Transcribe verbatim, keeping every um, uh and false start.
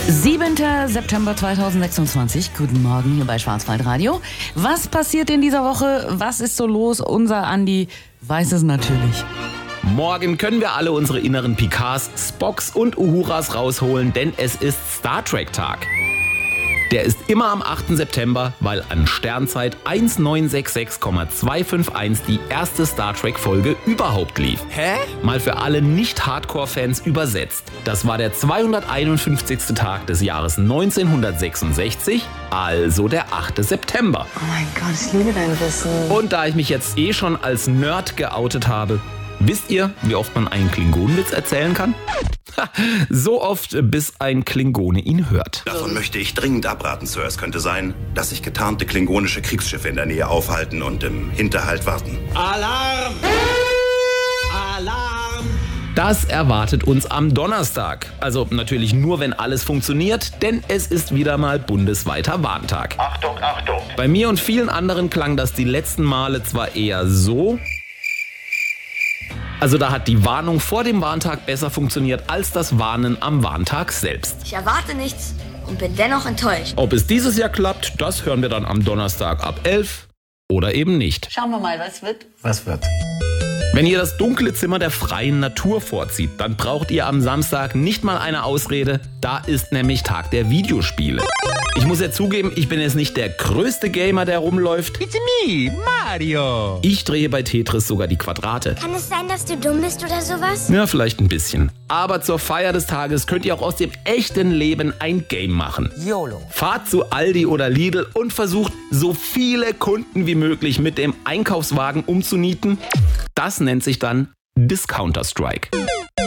siebenter September zweitausendsechsundzwanzig. Guten Morgen hier bei Schwarzwaldradio. Was passiert in dieser Woche? Was ist so los? Unser Andi weiß es natürlich. Morgen können wir alle unsere inneren Picards, Spocks und Uhuras rausholen, denn es ist Star Trek Tag. Der ist immer am achten September, weil an Sternzeit neunzehn sechsundsechzig Komma zweihundertfünfundfünfzig die erste Star Trek-Folge überhaupt lief. Hä? Mal für alle Nicht-Hardcore-Fans übersetzt. Das war der zweihunderteinundfünfzigste Tag des Jahres neunzehnhundertsechsundsechzig, also der achte September. Oh mein Gott, ich liebe dein Wissen. Und da ich mich jetzt eh schon als Nerd geoutet habe, wisst ihr, wie oft man einen Klingonenwitz erzählen kann? So oft, bis ein Klingone ihn hört. Davon möchte ich dringend abraten, Sir. Es könnte sein, dass sich getarnte klingonische Kriegsschiffe in der Nähe aufhalten und im Hinterhalt warten. Alarm! Alarm! Das erwartet uns am Donnerstag. Also natürlich nur, wenn alles funktioniert, denn es ist wieder mal bundesweiter Warntag. Achtung, Achtung! Bei mir und vielen anderen klang das die letzten Male zwar eher so. Also da hat die Warnung vor dem Warntag besser funktioniert als das Warnen am Warntag selbst. Ich erwarte nichts und bin dennoch enttäuscht. Ob es dieses Jahr klappt, das hören wir dann am Donnerstag ab elf oder eben nicht. Schauen wir mal, was wird. Was wird? Wenn ihr das dunkle Zimmer der freien Natur vorzieht, dann braucht ihr am Samstag nicht mal eine Ausrede. Da ist nämlich Tag der Videospiele. Ich muss ja zugeben, ich bin jetzt nicht der größte Gamer, der rumläuft. It's me, Mario. Ich drehe bei Tetris sogar die Quadrate. Kann es sein, dass du dumm bist oder sowas? Ja, vielleicht ein bisschen. Aber zur Feier des Tages könnt ihr auch aus dem echten Leben ein Game machen. YOLO. Fahrt zu Aldi oder Lidl und versucht, so viele Kunden wie möglich mit dem Einkaufswagen umzunieten. Das nennt sich dann Discounter Strike.